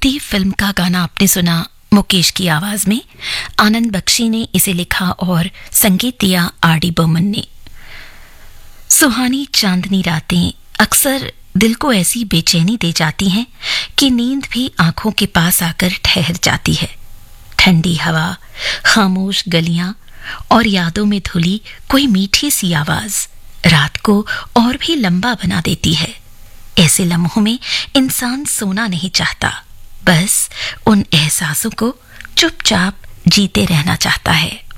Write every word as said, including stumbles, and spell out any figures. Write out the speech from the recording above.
भक्ति फिल्म का गाना आपने सुना मुकेश की आवाज में। आनंद बख्शी ने इसे लिखा और संगीत दिया आर डी बर्मन ने। सुहानी चांदनी रातें अक्सर दिल को ऐसी बेचैनी दे जाती हैं कि नींद भी आंखों के पास आकर ठहर जाती है। ठंडी हवा, खामोश गलियां और यादों में धुली कोई मीठी सी आवाज रात को और भी लंबा बना देती है। ऐसे लम्हों में इंसान सोना नहीं चाहता, बस उन एहसासों को चुपचाप जीते रहना चाहता है।